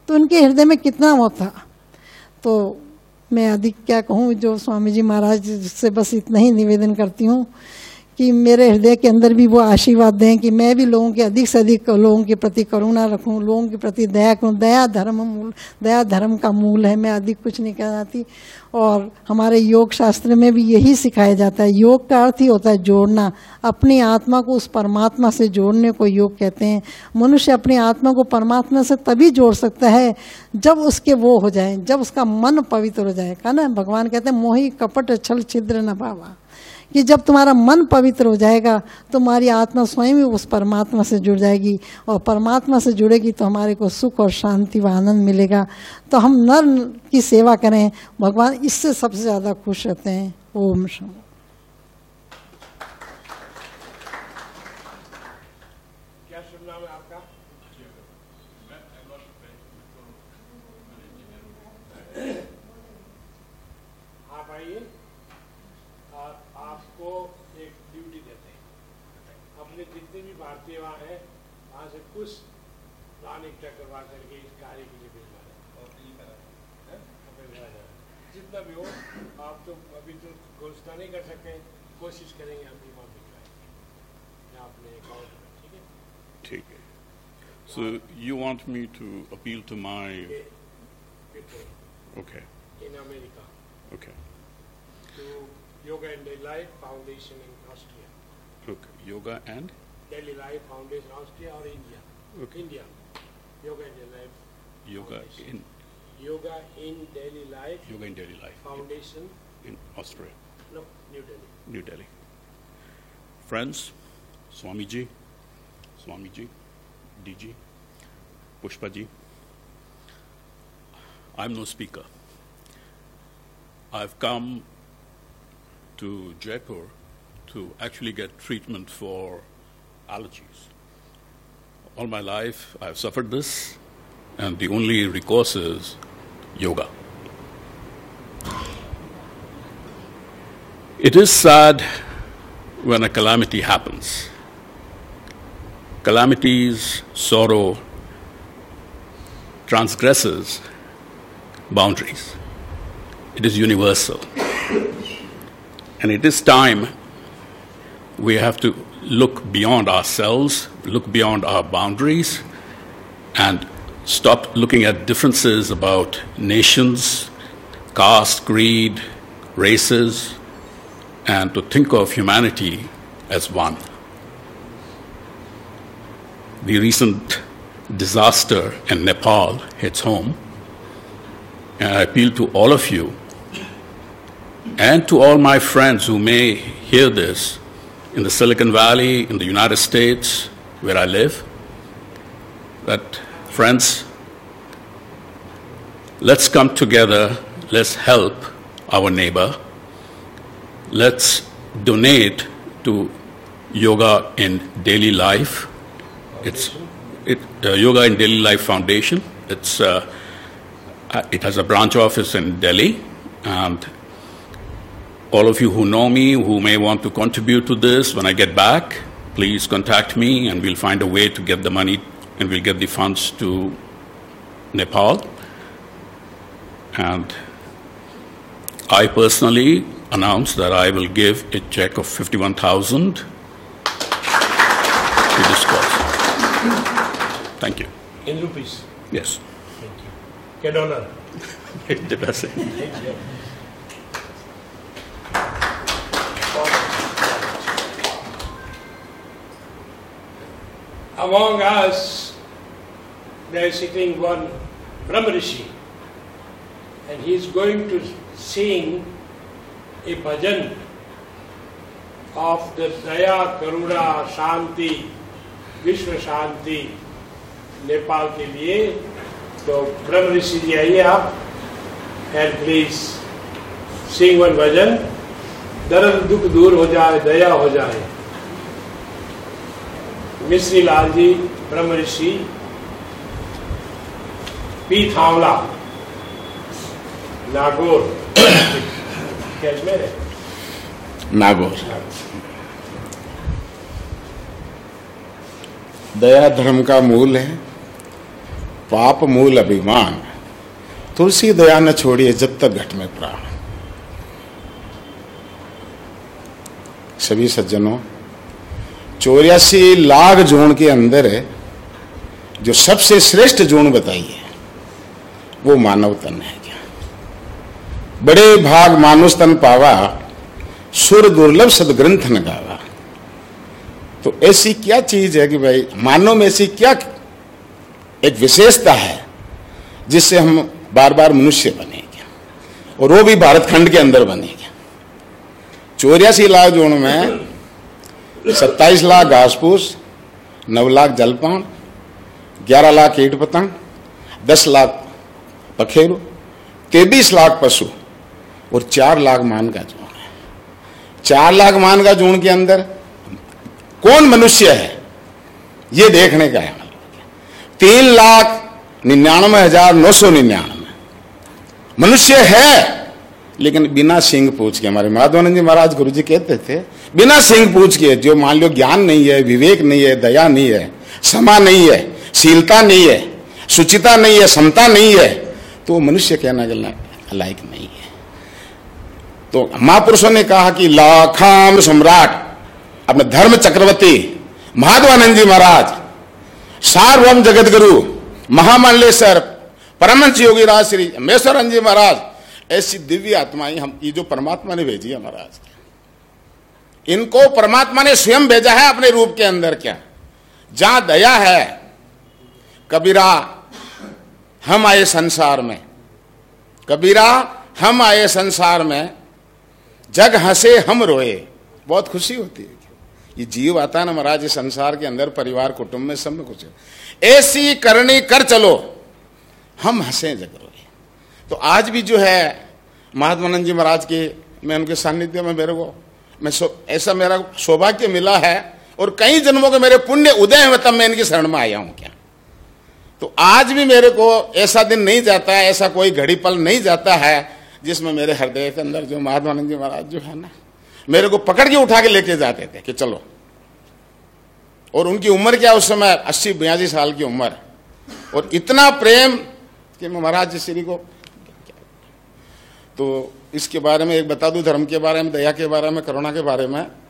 तो उनके हृदय में कितना वो था। तो मैं अधिक क्या कहूँ, जो स्वामी जी महाराज से बस इतना ही निवेदन करती हूँ कि मेरे हृदय के अंदर भी वो आशीर्वाद दें कि मैं भी लोगों के अधिक से अधिक लोगों के प्रति करुणा रखूं, लोगों के प्रति दया करूं। दया धर्म का मूल है। मैं अधिक कुछ नहीं कहना चाहती। और हमारे योग शास्त्र में भी यही सिखाया जाता है। योग का अर्थ ही होता है जोड़ना, अपनी आत्मा को उस परमात्मा से जोड़ने को योग कहते हैं। मनुष्य अपनी आत्मा को परमात्मा से तभी जोड़ सकता है जब उसके वो हो जाए, जब उसका मन पवित्र हो जाए। कहा ना, भगवान कहते हैं मोहि कपट छल छिद्र न भावा, कि जब तुम्हारा मन पवित्र हो जाएगा तुम्हारी आत्मा स्वयं ही उस परमात्मा से जुड़ जाएगी, और परमात्मा से जुड़ेगी तो हमारे को सुख और शांति व आनंद मिलेगा। तो हम नर की सेवा करें, भगवान इससे सबसे ज़्यादा खुश रहते हैं। ओम शंभु। क्या शुभ नाम है आपका? आप आइए और आपको एक ड्यूटी देते हैं। अपने जितने भी भारतीय वहाँ हैं वहाँ से कुछ दान इकट्ठा करवा करके इस कार्य के लिए भेजना है। जितना भी हो, आप तो अभी तो घोषणा नहीं कर सकते, कोशिश करेंगे हम भी वहाँ भिजवाएंगे आपने अकाउंट में। ठीक है? ठीक है। So you want me to appeal to my... Okay. In America. Okay. To Yoga and Daily Life Foundation in Austria. Okay. Yoga and? Daily Life Foundation, Austria or India. Okay. India. Yoga and Daily Life. Yoga Foundation. in? Yoga in Daily Life. Yoga in Daily Life. Foundation. In Austria. No, New Delhi. New Delhi. Friends, Swamiji, DG, Pushpaji, I'm no speaker. I've come to Jaipur to actually get treatment for allergies. All my life I've suffered this, and the only recourse is yoga. It is sad when a calamity happens. Calamities, sorrow, transgresses boundaries. It is universal. And it is time we have to look beyond ourselves, look beyond our boundaries, and stop looking at differences about nations, caste, creed, races, and to think of humanity as one. The recent disaster in Nepal hits home, and I appeal to all of you and to all my friends who may hear this in the Silicon Valley, in the United States, where I live, that, friends, let's come together, let's help our neighbor, let's donate to Yoga in Daily Life. It's Yoga in Daily Life Foundation. It has a branch office in Delhi, and all of you who know me, who may want to contribute to this, when I get back, please contact me, and we'll find a way to get the money, and we'll get the funds to Nepal. And I personally announce that I will give a check of 51,000 to this cause. Thank you. In rupees? Yes. Thank you. Ke dollar? Did I say? Thank you. Among us, there is sitting one Brahma Rishi, and he is going to sing a bhajan of the Daya, Karuna, Shanti, Vishwa Shanti, Nepal के लिए. तो ब्रह्म ऋषि जी आइए आप, and please sing one bhajan. दर्द दुख दूर हो जाए, दया हो जाए. मिश्री लाल जी, ब्रह्म ऋषि, पी थावला, नागौर, कैश्मीर है, नागौर. दया धर्म का मूल है. पाप मूल अभिमान, तुलसी दया न छोड़िए जब तक घट में प्राण। सभी सज्जनों, 84 लाख जोन के अंदर जो सबसे श्रेष्ठ जोन बताई है वो मानव तन है। क्या बड़े भाग मानुष तन पावा, सुर दुर्लभ सदग्रंथ न गावा। तो ऐसी क्या चीज है कि भाई मानव में ऐसी क्या एक विशेषता है जिससे हम बार बार मनुष्य बनेंगे, और वो भी भारत खंड के अंदर बनेंगे। 84 लाख जोन में 27 लाख घास फूस, 9 लाख जलपान, 11 लाख कीट पतंग, 10 लाख पखेरु, 23 लाख पशु और 4 लाख मान का जोन है। 4 लाख मान का जोन के अंदर कौन मनुष्य है ये देखने का है। 3,99,999 मनुष्य है, लेकिन बिना सिंह पूछ के। हमारे माधवानंद जी महाराज गुरु जी कहते थे, बिना सिंह पूछ के जो मान लो ज्ञान नहीं है, विवेक नहीं है, दया नहीं है, क्षमा नहीं है, शीलता नहीं है, सुचिता नहीं है, समता नहीं है, तो मनुष्य कहना लायक नहीं है। तो महापुरुषों ने कहा कि लाखाम सम्राट अपने धर्म चक्रवर्ती माधवानंद जी महाराज, सार्वभौम जगत गुरु महामंडलेश्वर परमहंस योगी राज श्री मेश्वरानंद जी महाराज, ऐसी दिव्य आत्माएं हम ये जो परमात्मा ने भेजी है महाराज, इनको परमात्मा ने स्वयं भेजा है अपने रूप के अंदर। क्या जहां दया है, कबीरा हम आए संसार में, कबीरा हम आए संसार में, जग हंसे हम रोए। बहुत खुशी होती है ये जीव आता है ना महाराज इस संसार के अंदर, परिवार कुटुंब में सब में कुछ ऐसी करनी कर चलो, हम हंसे जग रोए। तो आज भी जो है महात्मानंद जी महाराज के, मैं उनके सानिध्य में मेरे को ऐसा मेरा सौभाग्य मिला है, और कई जन्मों के मेरे पुण्य उदय हुए तब मैं इनकी शरण में आया हूं। क्या तो आज भी मेरे को ऐसा दिन नहीं जाता है, ऐसा कोई घड़ी पल नहीं जाता है जिसमें मेरे हृदय के अंदर जो महात्मानंद जी महाराज जो है ना, मेरे को पकड़ के उठा के लेके जाते थे कि चलो। और उनकी उम्र क्या उस समय 80-82 साल की उम्र, और इतना प्रेम कि मैं महाराज श्री को। तो इसके बारे में एक बता दूं, धर्म के बारे में, दया के बारे में, करुणा के बारे में।